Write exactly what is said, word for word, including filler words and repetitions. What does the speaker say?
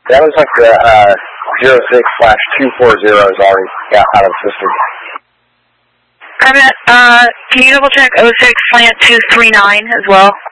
That looks like the uh, zero six slash two four zero is already got out of the system. Private, uh, can you double check oh six plant two three nine as well?